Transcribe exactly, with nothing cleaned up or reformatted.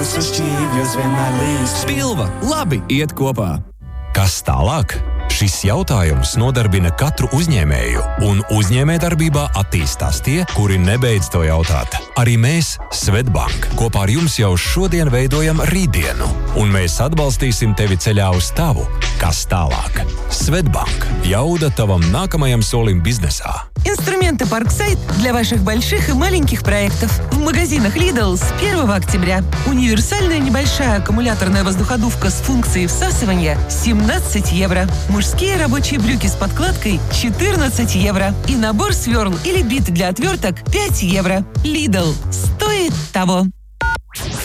uz šķīvjos vienmēr līst. Spilva labi iet kopā. Kas tālāk? Šis jautājums nodarbina katru uzņēmēju, un uzņēmējdarbībā attīstās tie, kuri nebeidz to jautāt. Arī mēs, Swedbank, kopā ar jums jau šodien veidojam rītdienu, un mēs atbalstīsim tevi ceļā uz tavu, kas tālāk. Swedbank – jauda tavam nākamajam solim biznesā. Инструменты Parkside для ваших больших и маленьких проектов. В магазинах Lidl с первого октября. Универсальная небольшая аккумуляторная воздуходувка с функцией всасывания – семнадцать евро. Мужские рабочие брюки с подкладкой – четырнадцать евро. И набор сверл или бит для отверток – пять евро. Lidl. Стоит того.